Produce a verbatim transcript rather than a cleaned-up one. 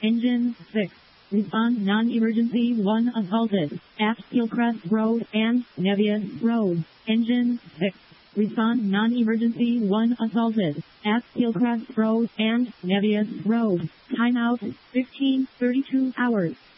Engine six. Respond non-emergency one assaulted at Hillcrest Road and Nevius Road. Engine six. Respond non-emergency one assaulted at Hillcrest Road and Nevius Road. Timeout fifteen thirty-two hours.